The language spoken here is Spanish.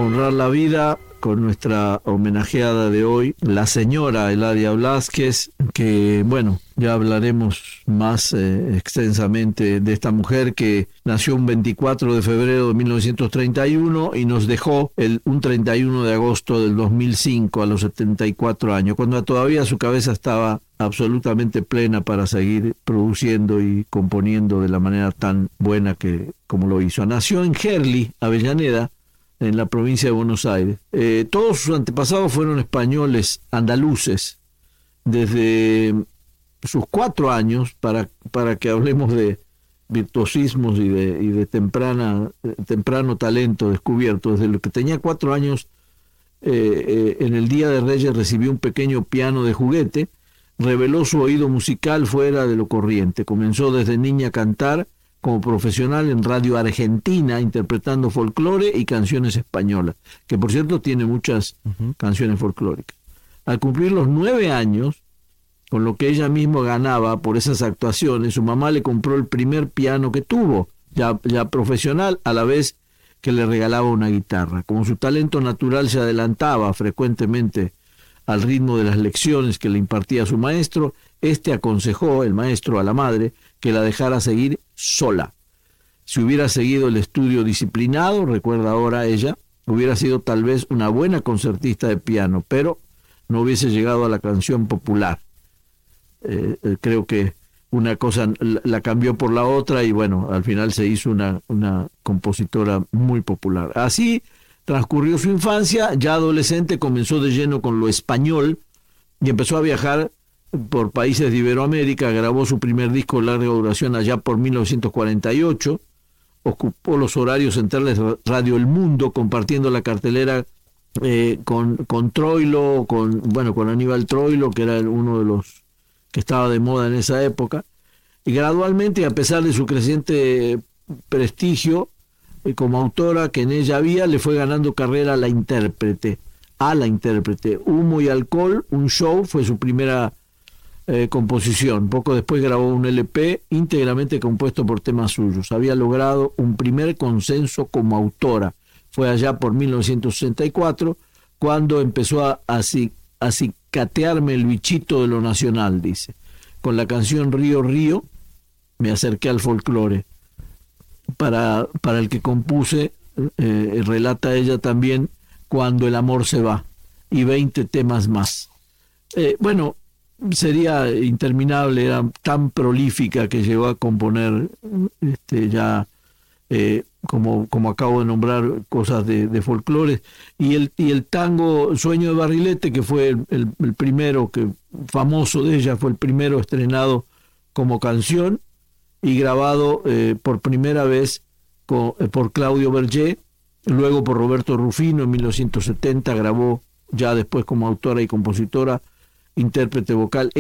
honrar la vida con nuestra homenajeada de hoy, la señora Eladia Blázquez, que bueno, ya hablaremos más extensamente de esta mujer que nació un 24 de febrero de 1931 y nos dejó un 31 de agosto del 2005 a los 74 años, cuando todavía su cabeza estaba absolutamente plena para seguir produciendo y componiendo de la manera tan buena como lo hizo. Nació en Gerli, Avellaneda, en la provincia de Buenos Aires. Todos sus antepasados fueron españoles, andaluces, desde sus 4 años, para que hablemos de virtuosismos y de temprano talento descubierto. Desde lo que tenía 4 años, en el Día de Reyes recibió un pequeño piano de juguete, reveló su oído musical fuera de lo corriente. Comenzó desde niña a cantar como profesional en Radio Argentina, interpretando folclore y canciones españolas, que por cierto tiene muchas canciones folclóricas. Al cumplir los 9 años, con lo que ella misma ganaba por esas actuaciones, su mamá le compró el primer piano que tuvo, ya profesional, a la vez que le regalaba una guitarra. Como su talento natural se adelantaba frecuentemente al ritmo de las lecciones que le impartía su maestro, aconsejó, el maestro, a la madre, que la dejara seguir sola. Si hubiera seguido el estudio disciplinado, recuerda ahora ella, hubiera sido tal vez una buena concertista de piano, pero no hubiese llegado a la canción popular. Creo que una cosa la cambió por la otra y bueno, al final se hizo una compositora muy popular. Así transcurrió su infancia. Ya adolescente comenzó de lleno con lo español y empezó a viajar por países de Iberoamérica. Grabó su primer disco de larga duración allá por 1948, ocupó los horarios centrales de Radio El Mundo, compartiendo la cartelera con Troilo, con Aníbal Troilo, que era uno de los que estaba de moda en esa época, y gradualmente, a pesar de su creciente prestigio como autora que en ella había, le fue ganando carrera a la intérprete. Humo y alcohol, un show, fue su primera composición. Poco después grabó un LP íntegramente compuesto por temas suyos. Había logrado un primer consenso como autora. Fue allá por 1964 cuando empezó a acicatearme el bichito de lo nacional, dice. Con la canción Río Río me acerqué al folclore. Para el que compuse, relata ella también, Cuando el amor se va, y 20 temas más. Sería interminable, era tan prolífica que llegó a componer como acabo de nombrar, cosas de folclore, y el tango Sueño de Barrilete, que fue el primero famoso de ella, fue el primero estrenado como canción y grabado por primera vez por Claudio Berger, luego por Roberto Rufino en 1970, grabó ya después como autora y compositora, intérprete vocal